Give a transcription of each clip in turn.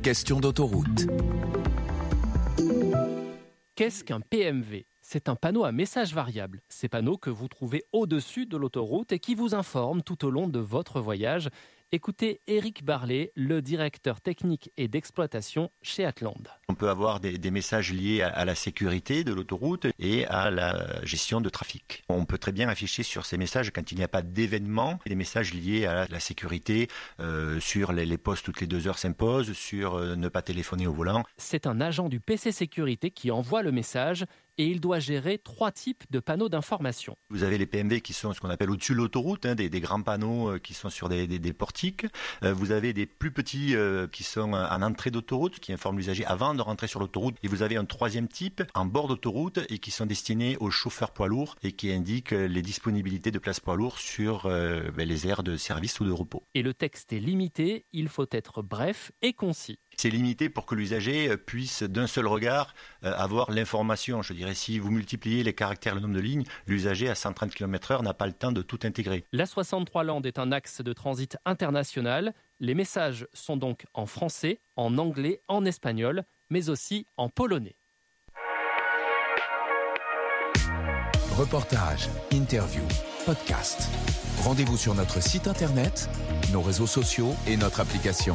questions d'autoroute. Qu'est-ce qu'un PMV ? C'est un panneau à message variable. Ces panneaux que vous trouvez au-dessus de l'autoroute et qui vous informent tout au long de votre voyage. Écoutez Éric Barlet, le directeur technique et d'exploitation chez Atland. On peut avoir des messages liés à la sécurité de l'autoroute et à la gestion de trafic. On peut très bien afficher sur ces messages, quand il n'y a pas d'événement, des messages liés à la sécurité, sur les postes toutes les 2 heures s'imposent, sur ne pas téléphoner au volant. C'est un agent du PC Sécurité qui envoie le message et il doit gérer 3 types de panneaux d'information. Vous avez les PMV qui sont ce qu'on appelle au-dessus de l'autoroute, des grands panneaux qui sont sur des portiques. Vous avez des plus petits qui sont en entrée d'autoroute, qui informent l'usager avant de rentrer sur l'autoroute. Et vous avez un 3e type en bord d'autoroute et qui sont destinés aux chauffeurs poids lourds et qui indiquent les disponibilités de places poids lourds sur les aires de service ou de repos. Et le texte est limité, il faut être bref et concis. C'est limité pour que l'usager puisse d'un seul regard avoir l'information. Je dirais, si vous multipliez les caractères, le nombre de lignes, l'usager à 130 km/h n'a pas le temps de tout intégrer. La 63 Land est un axe de transit international. Les messages sont donc en français, en anglais, en espagnol, mais aussi en polonais. Reportages, interviews, podcasts. Rendez-vous sur notre site internet, nos réseaux sociaux et notre application.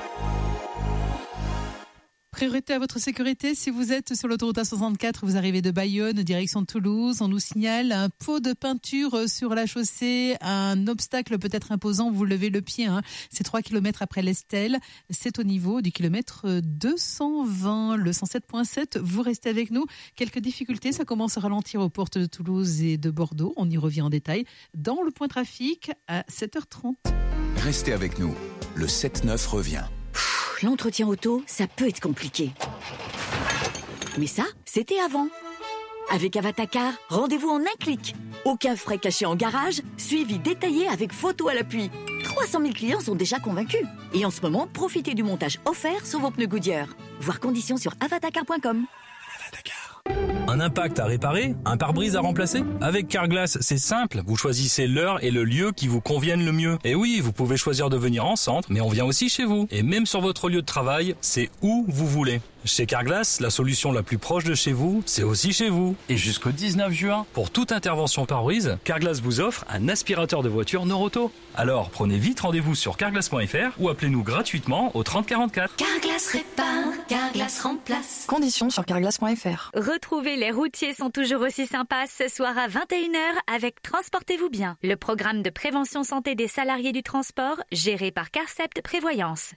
Priorité à votre sécurité, si vous êtes sur l'autoroute A64, vous arrivez de Bayonne, direction Toulouse, on nous signale un pot de peinture sur la chaussée, un obstacle peut-être imposant, vous levez le pied, c'est 3 km après l'Estelle, c'est au niveau du kilomètre 220, le 107.7, vous restez avec nous. Quelques difficultés, ça commence à ralentir aux portes de Toulouse et de Bordeaux, on y revient en détail, dans le point trafic à 7h30. Restez avec nous, le 7-9 revient. L'entretien auto, ça peut être compliqué. Mais ça, c'était avant. Avec Avatacar, rendez-vous en un clic. Aucun frais cachés en garage, suivi détaillé avec photo à l'appui. 300 000 clients sont déjà convaincus. Et en ce moment, profitez du montage offert sur vos pneus Goodyear. Voir conditions sur avatacar.com. Un impact à réparer, un pare-brise à remplacer? Avec Carglass, c'est simple. Vous choisissez l'heure et le lieu qui vous conviennent le mieux. Et oui, vous pouvez choisir de venir en centre, mais on vient aussi chez vous. Et même sur votre lieu de travail, c'est où vous voulez. Chez Carglass, la solution la plus proche de chez vous, c'est aussi chez vous. Et jusqu'au 19 juin, pour toute intervention pare-brise, Carglass vous offre un aspirateur de voiture Noroto. Alors, prenez vite rendez-vous sur carglass.fr ou appelez-nous gratuitement au 30 44. Carglass répare, Carglass remplace. Conditions sur carglass.fr. Retrouvez Les Routiers sont toujours aussi sympas ce soir à 21h avec Transportez-vous bien, le programme de prévention santé des salariés du transport géré par Carcept Prévoyance.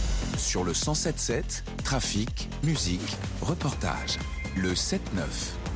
Sur le 107.7, trafic, musique, reportage. Le 7-9.